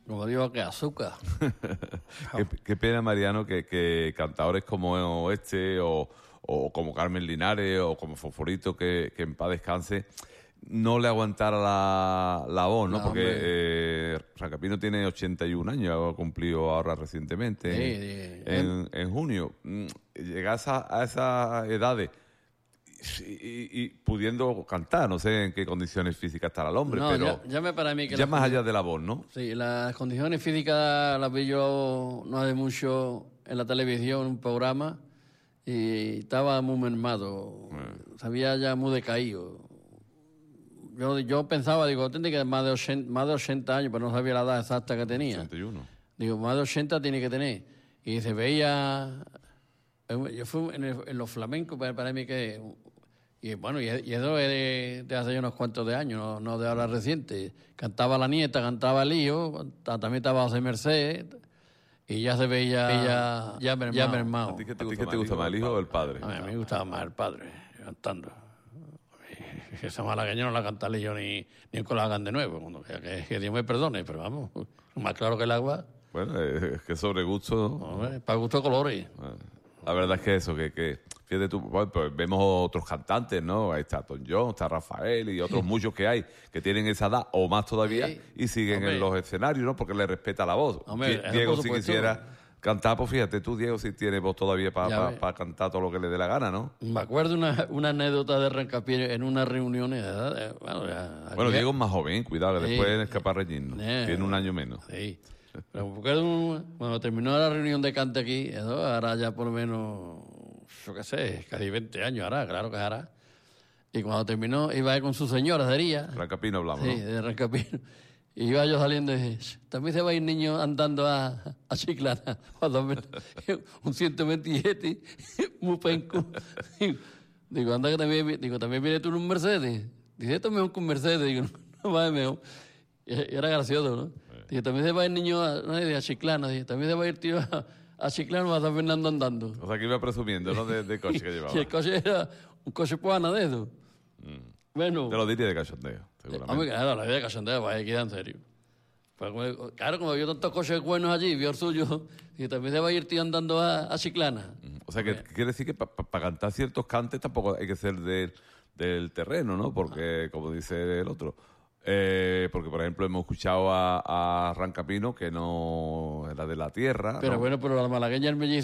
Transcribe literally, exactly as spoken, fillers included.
Como digo, que azúcar. qué, qué pena, Mariano, que, que cantadores como este, o, o como Carmen Linares, o como Fosforito, que, que en paz descanse, no le aguantara la, la voz, ¿no? No, Porque hombre. eh, Rancapino tiene ochenta y un años, ha cumplido ahora recientemente, Sí, en, sí. en, en junio. Mm, Llegar a, esa- a esas edades y, y- y pudiendo cantar, no sé en qué condiciones físicas estará el hombre, No, pero ya, ya me para mí que ya las más condi- allá de la voz, ¿no? Sí, las condiciones físicas las vi yo no hace mucho en la televisión, un programa, y estaba muy mermado, se había ya muy decaído. Yo, yo pensaba, digo, tiene que tener más de ochenta, más de ochenta años, pero no sabía la edad exacta que tenía. ochenta y uno. Digo, más de ochenta tiene que tener. Y se veía... Yo fui en, el- en los flamencos, para, para mí que... Y bueno, y, y eso es de, de hace ya unos cuantos de años, no, no de ahora reciente. Cantaba la nieta, cantaba el hijo, ta- también estaba José Merced, y ya se veía ya, ya, mermado. Ya mermado. ¿A ti qué te gusta, te gusta más, el hijo o el padre? A mí, a mí me gustaba más el padre, cantando. Esa malagueña no la canta yo ni, ni en que la hagan de nuevo. Cuando, que, que Dios me perdone, pero vamos, más claro que el agua. Bueno, es que sobre gusto, ¿no? Hombre, para gusto colores. La verdad es que eso, que, que fíjate tú, bueno, pues vemos otros cantantes, ¿no? Ahí está Tom Jones, está Rafael y otros muchos que hay que tienen esa edad o más todavía Sí. y siguen Hombre. en los escenarios, ¿no? Porque le respeta la voz. Hombre, Die- eso Diego, por si supuesto. quisiera cantar, pues fíjate tú, Diego, si tiene voz todavía Ya para ves. cantar todo lo que le dé la gana, ¿no? Me acuerdo una, una anécdota de Rancapino en unas reuniones. ¿verdad? Eh, Bueno, ya, Bueno, aquí- Diego es más joven, cuidado, que Sí. después es capaz de reñirnos. Eh. Tiene un año menos. Sí. Pero porque era un- cuando terminó la reunión de cante aquí, eso hará ya por lo menos, yo qué sé, casi veinte años hará, claro que hará. Y cuando terminó, iba con su señora, sería. Rancapino hablamos, Sí, ¿no? de Rancapino. Y iba yo saliendo y dije, también se va a ir niño andando a, a Chiclana. Cuando me- un ciento veintisiete, muy penco. Digo, anda que también, vi- digo, también viene tú en un Mercedes. Dice, esto es mejor que un Mercedes. Digo, no, no va mejor. Y y era gracioso, ¿no? Digo, también se va a ir niño a, no, a Chiclana. Digo, también se va a ir tío a, a Chiclana o a San Fernando andando. O sea, que iba presumiendo, ¿no? De, de coche que llevaba. Y el coche era un coche puana de eso. Bueno. Te lo diría de cachondeo, seguramente. Hombre, claro, la vida de cachondeo, vaya, queda en serio. Pues, como- claro, como vio tantos coches buenos allí, vio el suyo, y también se va a ir tío andando a, a Chiclana. O sea, que quiere decir que para cantar ciertos cantes tampoco hay que ser del, del terreno, ¿no? Porque, como dice el otro, eh, porque, por ejemplo, hemos escuchado a, a Rancapino, que no era de la tierra, Pero ¿no? bueno, pero la malagueña el mellizo